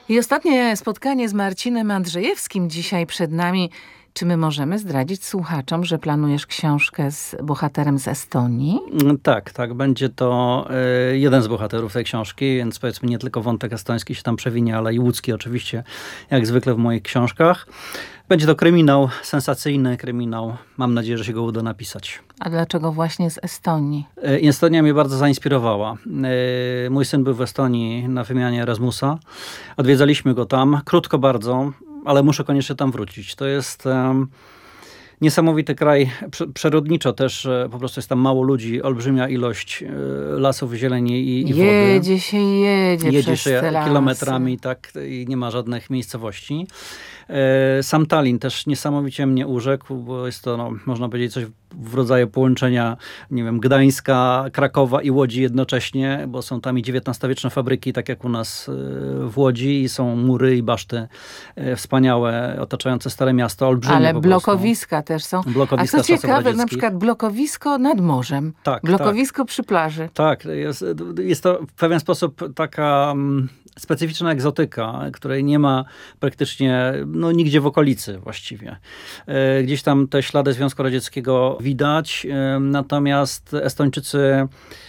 I ostatnie spotkanie z Marcinem Andrzejewskim dzisiaj przed nami. Czy my możemy zdradzić słuchaczom, że planujesz książkę z bohaterem z Estonii? Tak. Będzie to jeden z bohaterów tej książki, więc powiedzmy nie tylko wątek estoński się tam przewinie, ale i łódzki oczywiście, jak zwykle w moich książkach. Będzie to kryminał, sensacyjny kryminał. Mam nadzieję, że się go uda napisać. A dlaczego właśnie z Estonii? Estonia mnie bardzo zainspirowała. Mój syn był w Estonii na wymianie Erasmusa. Odwiedzaliśmy go tam, krótko bardzo, ale muszę koniecznie tam wrócić. To jest niesamowity kraj, przyrodniczo też, po prostu jest tam mało ludzi, olbrzymia ilość lasów, zieleni i wody. Jedzie Jedzie się te lasy. kilometrami, tak, i nie ma żadnych miejscowości. Sam Tallin też niesamowicie mnie urzekł, bo jest to, można powiedzieć, coś w rodzaju połączenia, nie wiem, Gdańska, Krakowa i Łodzi jednocześnie, bo są tam i XIX-wieczne fabryki, tak jak u nas w Łodzi, i są mury i baszty wspaniałe, otaczające Stare Miasto, olbrzymie. Ale blokowiska też są. Blokowiska A co ciekawe, radzieckich. na przykład blokowisko nad morzem. Tak, blokowisko przy plaży. Tak, jest to w pewien sposób taka specyficzna egzotyka, której nie ma praktycznie nigdzie w okolicy właściwie. Gdzieś tam te ślady Związku Radzieckiego widać, natomiast Estończycy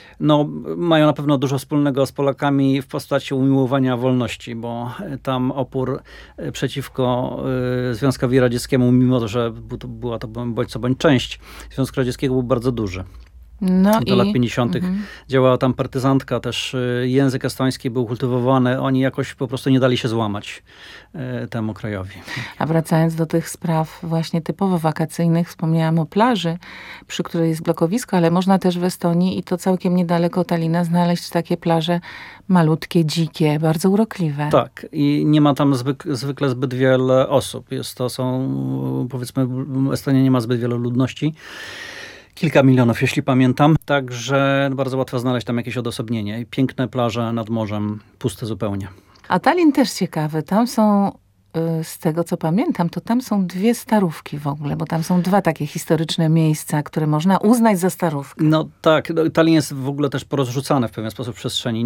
mają na pewno dużo wspólnego z Polakami w postaci umiłowania wolności, bo tam opór przeciwko Związkowi Radzieckiemu, mimo że była to bądź co bądź część Związku Radzieckiego, był bardzo duży. Do lat 50. działała tam partyzantka, też język estoński był kultywowany. Oni jakoś po prostu nie dali się złamać temu krajowi. A wracając do tych spraw właśnie typowo wakacyjnych, wspomniałam o plaży, przy której jest blokowisko, ale można też w Estonii i to całkiem niedaleko Tallina znaleźć takie plaże malutkie, dzikie, bardzo urokliwe. Tak, i nie ma tam zwykle zbyt wiele osób. Powiedzmy, Estonia nie ma zbyt wiele ludności. Kilka milionów, jeśli pamiętam. Także bardzo łatwo znaleźć tam jakieś odosobnienie. Piękne plaże nad morzem, puste zupełnie. A Tallin też ciekawy. Tam są, z tego co pamiętam, to tam są dwie starówki w ogóle, bo tam są dwa takie historyczne miejsca, które można uznać za starówkę. Tak, Tallin jest w ogóle też porozrzucany w pewien sposób w przestrzeni.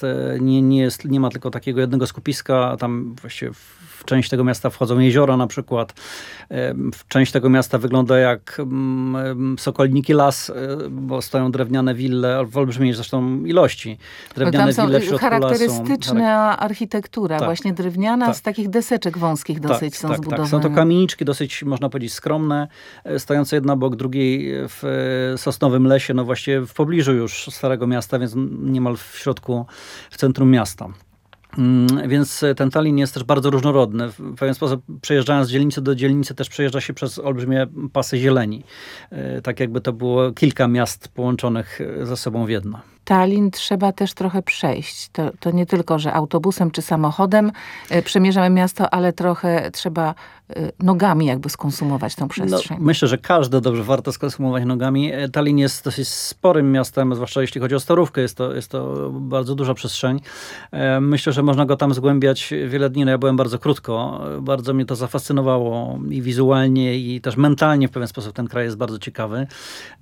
Nie ma tylko takiego jednego skupiska, a tam właściwie w część tego miasta wchodzą jeziora na przykład. Część tego miasta wygląda jak Sokolniki Las, bo stoją drewniane wille w olbrzymiej zresztą ilości. Drewniane wille w środku lasu. Charakterystyczna architektura, tak, właśnie drewniana, tak. Z takich deseczek wąskich dosyć są zbudowane. Tak. Są to kamieniczki dosyć, można powiedzieć, skromne, stojące jedna obok drugiej w sosnowym lesie, właściwie w pobliżu już Starego Miasta, więc niemal w środku, w centrum miasta. Więc ten Tallin jest też bardzo różnorodny. W pewien sposób przejeżdżając z dzielnicy do dzielnicy też przejeżdża się przez olbrzymie pasy zieleni. Tak jakby to było kilka miast połączonych ze sobą w jedno. Tallin trzeba też trochę przejść. To nie tylko, że autobusem czy samochodem przemierzamy miasto, ale trochę trzeba nogami jakby skonsumować tą przestrzeń. Myślę, że każde dobrze warto skonsumować nogami. Tallin jest dosyć sporym miastem, zwłaszcza jeśli chodzi o Starówkę. Jest to bardzo duża przestrzeń. Myślę, że można go tam zgłębiać wiele dni. Ja byłem bardzo krótko. Bardzo mnie to zafascynowało i wizualnie, i też mentalnie w pewien sposób ten kraj jest bardzo ciekawy.